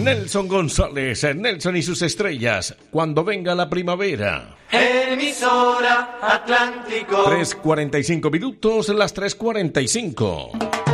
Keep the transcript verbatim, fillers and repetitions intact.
Nelson González, Nelson y sus estrellas, cuando venga la primavera. Emisora Atlántico. tres cuarenta y cinco minutos, las tres cuarenta y cinco.